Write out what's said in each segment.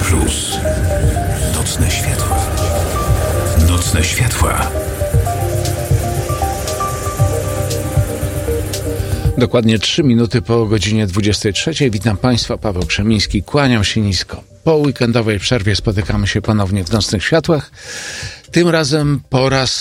Plus. Nocne światła. Nocne światła. Dokładnie 3 minuty po godzinie 23. Witam Państwa, Paweł Krzemiński, kłaniam się nisko. Po weekendowej przerwie spotykamy się ponownie w Nocnych Światłach. Tym razem po raz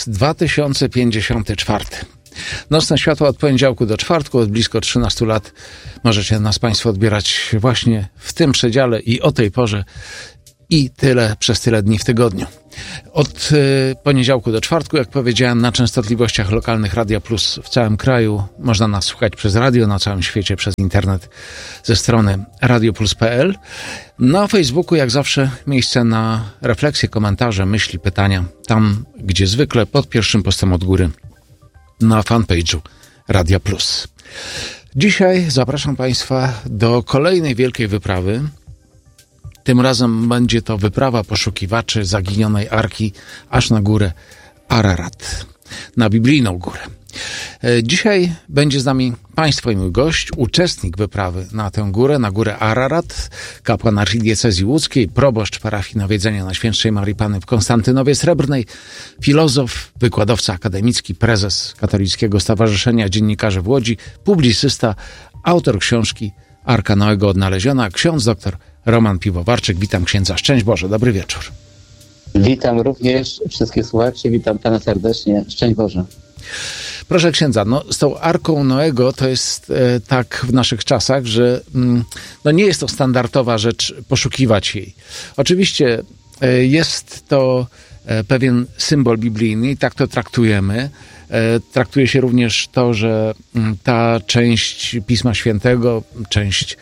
2054. Nocne Światła od poniedziałku do czwartku, od blisko 13 lat możecie nas Państwo odbierać właśnie w tym przedziale i o tej porze i przez tyle dni w tygodniu. Od poniedziałku do czwartku, jak powiedziałem, na częstotliwościach lokalnych Radia Plus w całym kraju. Można nas słuchać przez radio, na całym świecie przez internet ze strony radioplus.pl. Na Facebooku, jak zawsze, miejsce na refleksje, komentarze, myśli, pytania. Tam, gdzie zwykle, pod pierwszym postem od góry na fanpage'u Radia Plus. Dzisiaj zapraszam Państwa do kolejnej wielkiej wyprawy. Tym razem będzie to wyprawa poszukiwaczy zaginionej arki aż na górę Ararat, na biblijną górę. Dzisiaj będzie z nami Państwo i mój gość, uczestnik wyprawy na tę górę, na górę Ararat, kapłan archidiecezji łódzkiej, proboszcz parafii Nawiedzenia Najświętszej Marii Panny w Konstantynowie Srebrnej, filozof, wykładowca akademicki, prezes Katolickiego Stowarzyszenia Dziennikarzy w Łodzi, publicysta, autor książki Arka Noego odnaleziona, ksiądz doktor Roman Piwowarczyk. Witam księdza. Szczęść Boże, dobry wieczór. Witam również wszystkich słuchaczy, witam Pana serdecznie. Szczęść Boże. Proszę księdza, z tą Arką Noego to jest tak w naszych czasach, że nie jest to standardowa rzecz poszukiwać jej. Oczywiście jest to pewien symbol biblijny i tak to traktujemy. Traktuje się również to, że ta część Pisma Świętego, część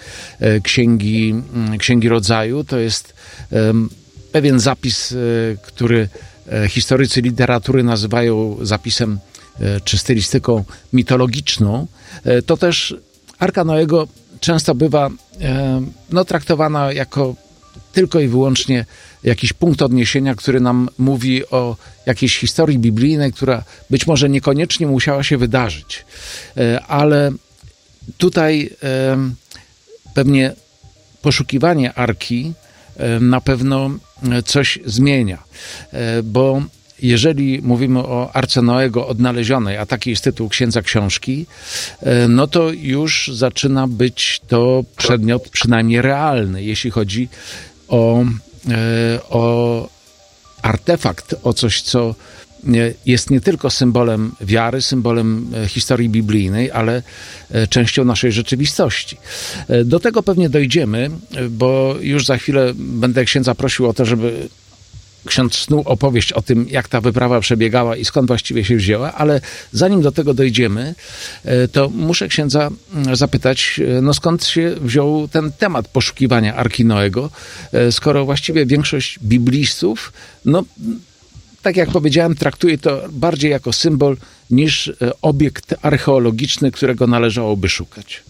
Księgi Rodzaju, to jest pewien zapis, który historycy literatury nazywają zapisem czy stylistyką mitologiczną. To też Arka Noego często bywa traktowana jako tylko i wyłącznie jakiś punkt odniesienia, który nam mówi o jakiejś historii biblijnej, która być może niekoniecznie musiała się wydarzyć. Ale tutaj pewnie poszukiwanie Arki na pewno coś zmienia, bo jeżeli mówimy o Arce Noego odnalezionej, a taki jest tytuł księdza książki, to już zaczyna być to przedmiot przynajmniej realny, jeśli chodzi o artefakt, o coś, co jest nie tylko symbolem wiary, symbolem historii biblijnej, ale częścią naszej rzeczywistości. Do tego pewnie dojdziemy, bo już za chwilę będę księdza prosił o to, żeby ksiądz snuł opowieść o tym, jak ta wyprawa przebiegała i skąd właściwie się wzięła, ale zanim do tego dojdziemy, to muszę księdza zapytać, skąd się wziął ten temat poszukiwania Arki Noego, skoro właściwie większość biblistów, tak jak powiedziałem, traktuje to bardziej jako symbol niż obiekt archeologiczny, którego należałoby szukać.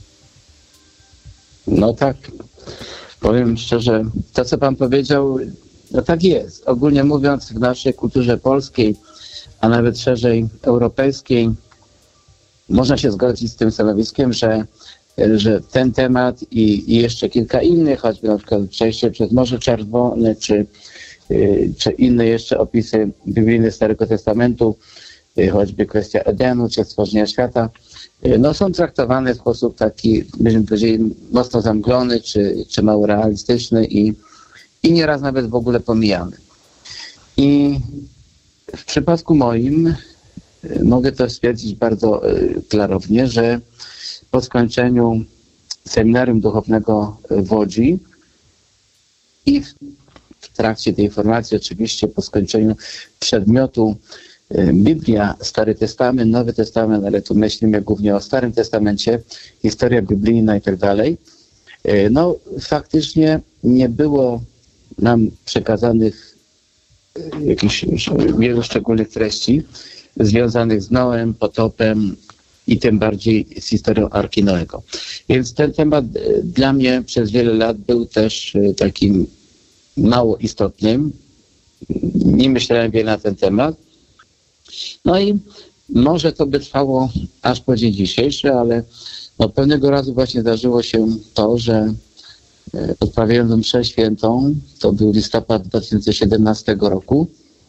Tak, powiem szczerze, to co Pan powiedział, tak jest. Ogólnie mówiąc, w naszej kulturze polskiej, a nawet szerzej europejskiej, można się zgodzić z tym stanowiskiem, że ten temat i jeszcze kilka innych, choćby na przykład przejście przez Morze Czerwone, czy inne jeszcze opisy biblijne Starego Testamentu, choćby kwestia Edenu, czy stworzenia świata, są traktowane w sposób taki, byśmy powiedzieli, mocno zamglony, czy mało realistyczny i nieraz nawet w ogóle pomijany. I w przypadku moim mogę to stwierdzić bardzo klarownie, że po skończeniu seminarium duchownego w Łodzi i w trakcie tej formacji, oczywiście po skończeniu przedmiotu Biblia, Stary Testament, Nowy Testament, ale tu myślimy głównie o Starym Testamencie, historia biblijna i tak dalej, faktycznie nie było nam przekazanych jakichś wielu szczególnych treści związanych z Noem, potopem i tym bardziej z historią Arki Noego. Więc ten temat dla mnie przez wiele lat był też takim mało istotnym. Nie myślałem wiele na ten temat. I może to by trwało aż po dzień dzisiejszy, ale pewnego razu właśnie zdarzyło się to, że odprawiając mszę świętą, to był listopad 2017 roku.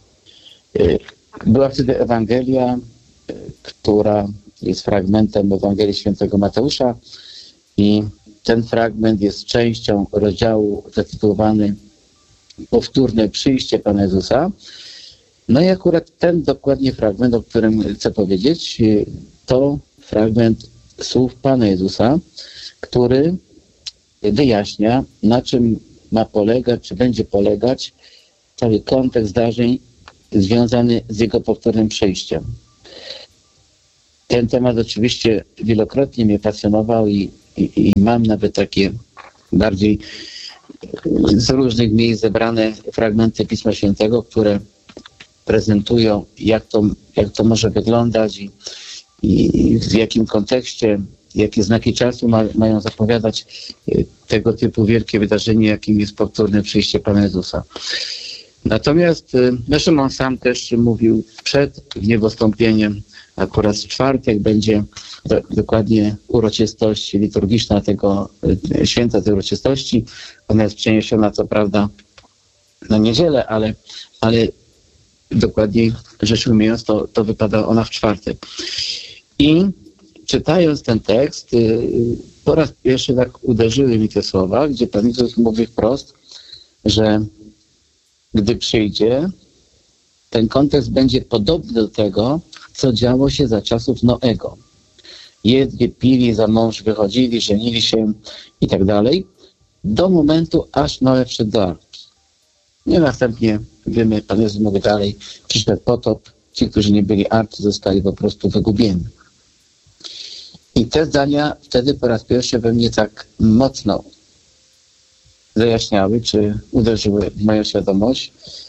Była wtedy Ewangelia, która jest fragmentem Ewangelii Świętego Mateusza i ten fragment jest częścią rozdziału zatytułowany Powtórne przyjście Pana Jezusa. No i akurat ten dokładnie fragment, o którym chcę powiedzieć, to fragment słów Pana Jezusa, który wyjaśnia, na czym ma polegać, czy będzie polegać cały kontekst zdarzeń związany z Jego powtórnym przyjściem. Ten temat oczywiście wielokrotnie mnie pasjonował i mam nawet takie bardziej z różnych miejsc zebrane fragmenty Pisma Świętego, które prezentują, jak to może wyglądać i w jakim kontekście, jakie znaki czasu mają zapowiadać tego typu wielkie wydarzenie, jakim jest powtórne przyjście Pana Jezusa. Natomiast Szymon sam też mówił przed niebostąpieniem, akurat w czwartek będzie dokładnie uroczystość liturgiczna tego święta, tej uroczystości. Ona jest przeniesiona co prawda na niedzielę, ale dokładniej rzecz ujmując, to wypada ona w czwartek. I czytając ten tekst, po raz pierwszy tak uderzyły mi te słowa, gdzie Pan Jezus mówi wprost, że gdy przyjdzie, ten kontekst będzie podobny do tego, co działo się za czasów Noego. Jedli, pili, za mąż wychodzili, żenili się i tak dalej, do momentu, aż Noe wszedł do arki. I następnie, wiemy, Pan Jezus mówi dalej, przyszedł potop, ci, którzy nie byli arki, zostali po prostu wygubieni. I te zdania wtedy po raz pierwszy we mnie tak mocno zajaśniały, czy uderzyły w moją świadomość,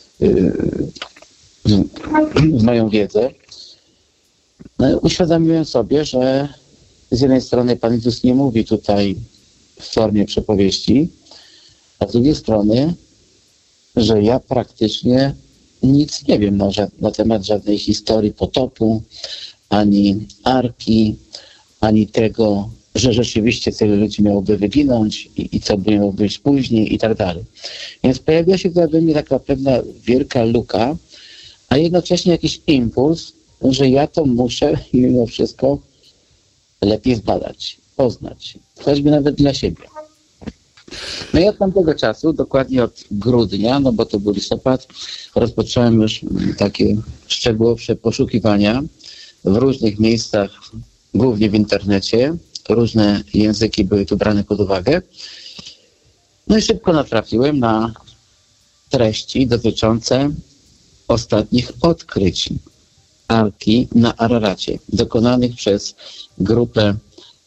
w moją wiedzę. No, uświadomiłem sobie, że z jednej strony Pan Jezus nie mówi tutaj w formie przypowieści, a z drugiej strony, że ja praktycznie nic nie wiem na temat żadnej historii potopu, ani arki, ani tego, że rzeczywiście tyle ludzi miałoby wyginąć i co by miało być później i tak dalej. Więc pojawia się tutaj we mnie taka pewna wielka luka, a jednocześnie jakiś impuls, że ja to muszę mimo wszystko lepiej zbadać, poznać, choćby nawet dla siebie. No i od tamtego czasu, dokładnie od grudnia, no bo to był listopad, rozpocząłem już takie szczegółowsze poszukiwania w różnych miejscach, głównie w internecie. Różne języki były tu brane pod uwagę. No i szybko natrafiłem na treści dotyczące ostatnich odkryć arki na Araracie, dokonanych przez grupę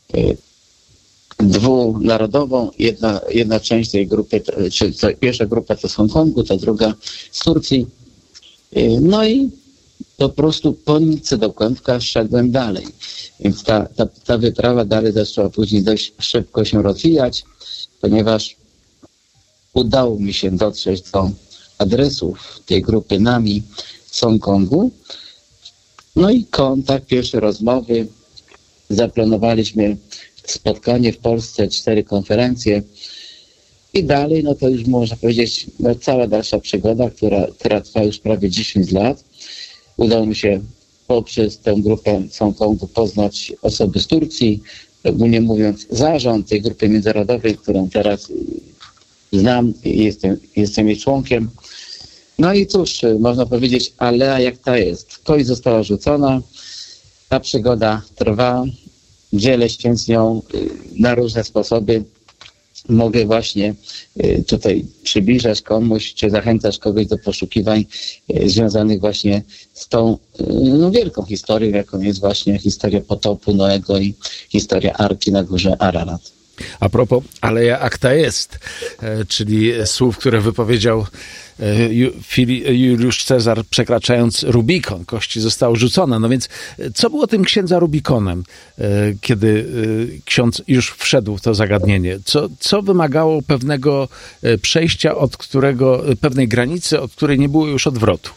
dwunarodową. Jedna część tej grupy, czy pierwsza grupa to z Hongkongu, ta druga z Turcji. No i po prostu po nitce do kłębka szedłem dalej. Więc ta wyprawa dalej zaczęła później dość szybko się rozwijać, ponieważ udało mi się dotrzeć do adresów tej grupy NAMI z Hongkongu. No i kontakt, pierwsze rozmowy. Zaplanowaliśmy spotkanie w Polsce, 4 konferencje. I dalej, no to już można powiedzieć, cała dalsza przygoda, która trwa już prawie 10 lat. Udało mi się poprzez tę grupę z Hongkongu poznać osoby z Turcji, ogólnie mówiąc zarząd tej grupy międzynarodowej, którą teraz znam i jestem jej członkiem. No i cóż, można powiedzieć, alea jak ta jest. Kość została rzucona, ta przygoda trwa, dzielę się z nią na różne sposoby. Mogę właśnie tutaj przybliżać komuś, czy zachęcać kogoś do poszukiwań związanych właśnie z tą wielką historią, jaką jest właśnie historia potopu Noego i historia Arki na górze Ararat. A propos aleja akta jest, czyli słów, które wypowiedział Juliusz Cezar, przekraczając Rubikon. Kości zostały rzucone. No więc co było tym księdza Rubikonem, kiedy ksiądz już wszedł w to zagadnienie? Co wymagało pewnego przejścia, pewnej granicy, od której nie było już odwrotu?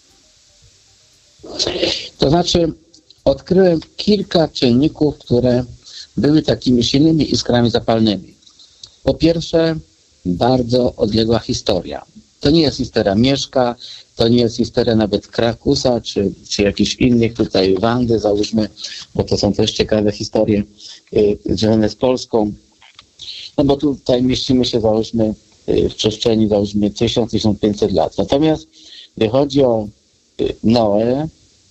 To znaczy odkryłem kilka czynników, które były takimi silnymi iskrami zapalnymi. Po pierwsze, bardzo odległa historia. To nie jest historia Mieszka, to nie jest historia nawet Krakusa, czy jakichś innych tutaj Wandy, załóżmy, bo to są też ciekawe historie związane z Polską. No bo tutaj mieścimy się, załóżmy, w przestrzeni, załóżmy, 1000-1500 lat. Natomiast gdy chodzi o Noe,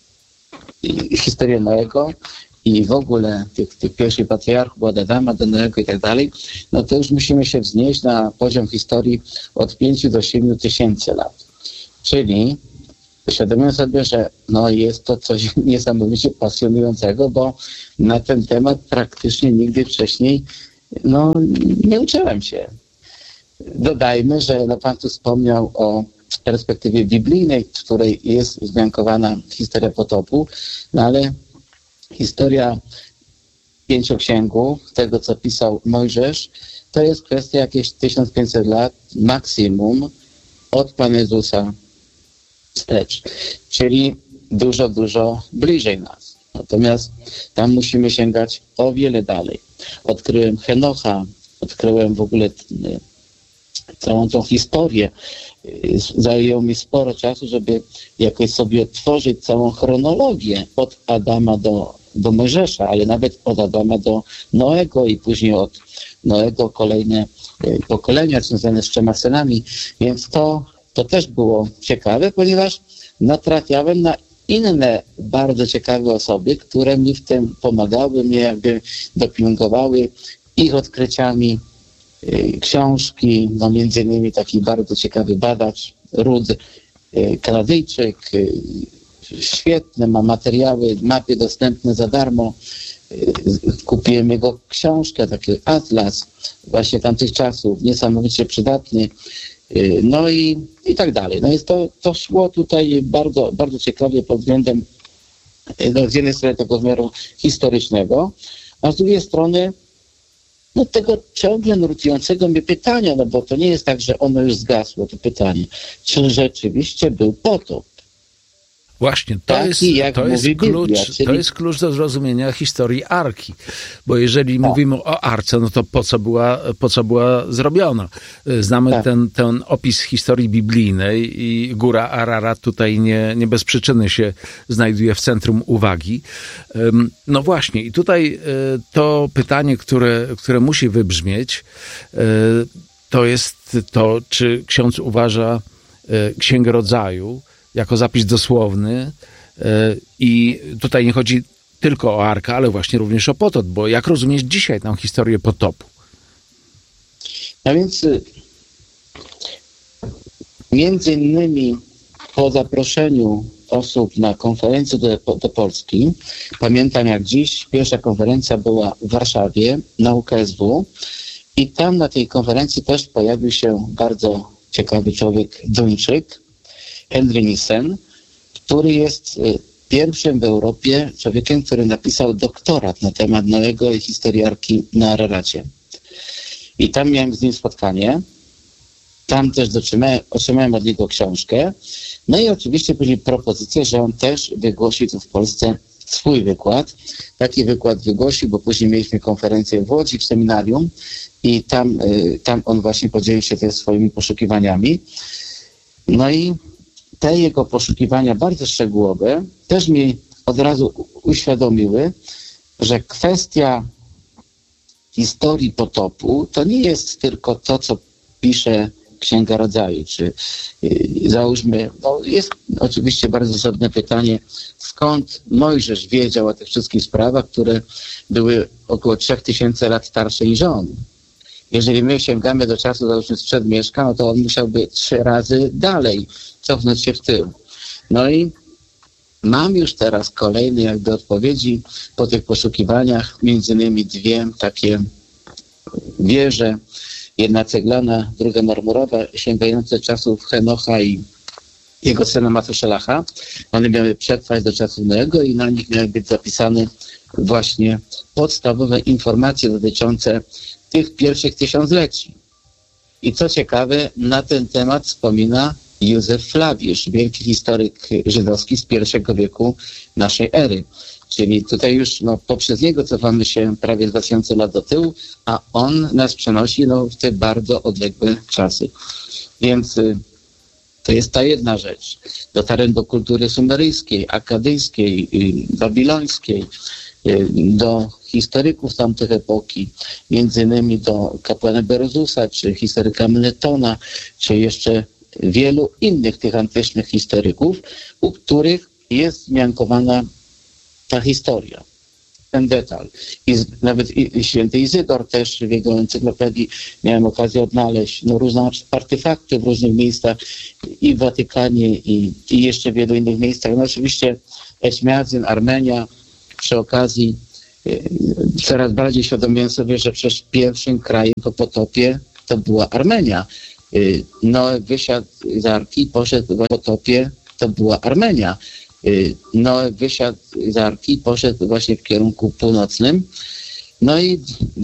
historię Noego i w ogóle tych pierwszych patriarchów, od Adama do Noego i tak dalej, no to już musimy się wznieść na poziom historii od 5 do 7 tysięcy lat. Czyli uświadomiłem sobie, że no jest to coś niesamowicie pasjonującego, bo na ten temat praktycznie nigdy wcześniej nie uczyłem się. Dodajmy, że Pan tu wspomniał o perspektywie biblijnej, w której jest wzmiankowana historia potopu, no ale historia Pięcioksięgu, tego co pisał Mojżesz, to jest kwestia jakieś 1500 lat maksimum od Pana Jezusa wstecz, czyli dużo, dużo bliżej nas. Natomiast tam musimy sięgać o wiele dalej. Odkryłem Henocha, odkryłem w ogóle całą tą historię. Zajęło mi sporo czasu, żeby jakoś sobie odtworzyć całą chronologię od Adama do Mojżesza, ale nawet od Adama do Noego i później od Noego kolejne pokolenia związane z 3 synami. Więc to też było ciekawe, ponieważ natrafiałem na inne bardzo ciekawe osoby, które mi w tym pomagały, mnie jakby dopingowały ich odkryciami. Książki, między innymi taki bardzo ciekawy badacz, Rud, Kanadyjczyk, świetne, ma materiały, mapy dostępne za darmo. Kupiłem jego książkę, taki atlas właśnie tamtych czasów, niesamowicie przydatny. No i tak dalej. No jest to szło tutaj bardzo, bardzo ciekawie pod względem z jednej strony tego wymiaru historycznego, a z drugiej strony tego ciągle nurtującego mnie pytania, bo to nie jest tak, że ono już zgasło, to pytanie, czy rzeczywiście był potop? Właśnie, to jest klucz do zrozumienia historii Arki. Bo jeżeli mówimy o Arce, no to po co była zrobiona? Znamy ten opis historii biblijnej i góra Ararat tutaj nie bez przyczyny się znajduje w centrum uwagi. No właśnie, i tutaj to pytanie, które musi wybrzmieć, to jest to, czy ksiądz uważa Księgę Rodzaju jako zapis dosłowny i tutaj nie chodzi tylko o Arkę, ale właśnie również o potop, bo jak rozumiesz dzisiaj tę historię potopu? No więc między innymi po zaproszeniu osób na konferencję do Polski, pamiętam jak dziś, pierwsza konferencja była w Warszawie na UKSW i tam na tej konferencji też pojawił się bardzo ciekawy człowiek, Duńczyk, Henry Nissen, który jest pierwszym w Europie człowiekiem, który napisał doktorat na temat Noego i historii Arki na Araracie. I tam miałem z nim spotkanie. Tam też otrzymałem od niego książkę. No i oczywiście później propozycję, że on też wygłosi tu w Polsce swój wykład. Taki wykład wygłosił, bo później mieliśmy konferencję w Łodzi, w seminarium i tam on właśnie podzielił się też swoimi poszukiwaniami. No i te jego poszukiwania bardzo szczegółowe też mi od razu uświadomiły, że kwestia historii potopu to nie jest tylko to, co pisze Księga Rodzaju, czy załóżmy, jest oczywiście bardzo osobne pytanie, skąd Mojżesz wiedział o tych wszystkich sprawach, które były około 3000 lat starsze niż on. Jeżeli my sięgamy do czasu, załóżmy sprzed Mieszka, no to on musiałby 3 razy dalej cofnąć się w tył. No i mam już teraz kolejne jakby odpowiedzi po tych poszukiwaniach, między innymi 2 takie wieże, jedna ceglana, druga marmurowa, sięgające czasów Henocha i jego syna Matuszelacha. One miały przetrwać do czasów Noego i na nich miały być zapisane właśnie podstawowe informacje dotyczące tych pierwszych tysiącleci. I co ciekawe, na ten temat wspomina Józef Flawiusz, wielki historyk żydowski z I wieku naszej ery. Czyli tutaj już poprzez niego cofamy się prawie 2000 lat do tyłu, a on nas przenosi w te bardzo odległe czasy. Więc to jest ta jedna rzecz. Dotarłem do kultury sumeryjskiej, akadyjskiej, babilońskiej, do historyków tamtych epoki, między innymi do kapłana Berozusa, czy historyka Mletona, czy jeszcze wielu innych tych antycznych historyków, u których jest zmiankowana ta historia, ten detal. I nawet święty Izydor też w jego encyklopedii miałem okazję odnaleźć różne artefakty w różnych miejscach i w Watykanie, i jeszcze w wielu innych miejscach. Oczywiście Ećmiadzin, Armenia, przy okazji coraz bardziej świadomiłem sobie, że przecież pierwszym krajem po potopie to była Armenia. Noe wysiadł z arki i poszedł w potopie, to była Armenia. Noe wysiadł z arki i poszedł właśnie w kierunku północnym. I